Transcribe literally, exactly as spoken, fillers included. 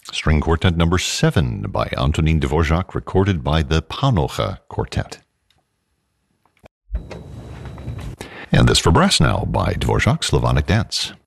String Quartet number seven by Antonín Dvořák, recorded by the Panocha Quartet. And this for brass now by Dvořák Slavonic Dance.